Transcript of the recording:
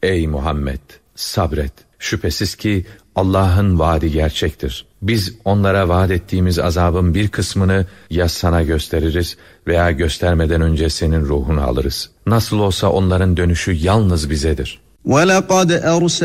Ey Muhammed, sabret. Şüphesiz ki Allah'ın vaadi gerçektir. Biz onlara vaat ettiğimiz azabın bir kısmını ya sana gösteririz veya göstermeden önce senin ruhunu alırız. Nasıl olsa onların dönüşü yalnız bizedir. وَلَقَدْ